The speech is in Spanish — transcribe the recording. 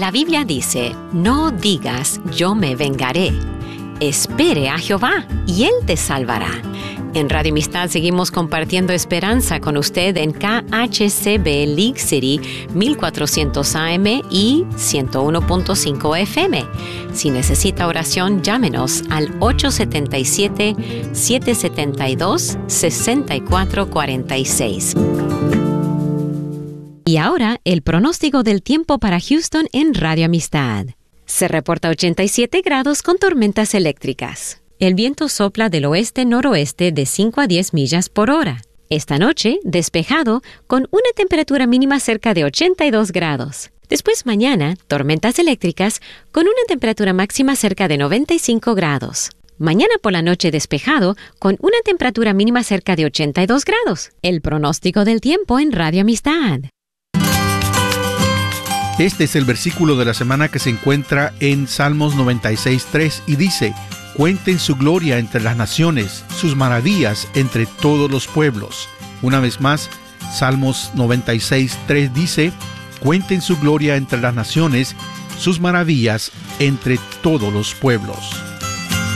La Biblia dice, no digas, yo me vengaré. Espere a Jehová, y Él te salvará. En Radio Amistad seguimos compartiendo esperanza con usted en KHCB League City, 1400 AM y 101.5 FM. Si necesita oración, llámenos al 877-772-6446. Y ahora, el pronóstico del tiempo para Houston en Radio Amistad. Se reporta 87 grados con tormentas eléctricas. El viento sopla del oeste-noroeste de 5 a 10 millas por hora. Esta noche, despejado, con una temperatura mínima cerca de 82 grados. Después mañana, tormentas eléctricas con una temperatura máxima cerca de 95 grados. Mañana por la noche despejado con una temperatura mínima cerca de 82 grados. El pronóstico del tiempo en Radio Amistad. Este es el versículo de la semana que se encuentra en Salmos 96:3 y dice: cuenten su gloria entre las naciones, sus maravillas entre todos los pueblos. Una vez más, Salmos 96:3 dice: cuenten su gloria entre las naciones, sus maravillas entre todos los pueblos.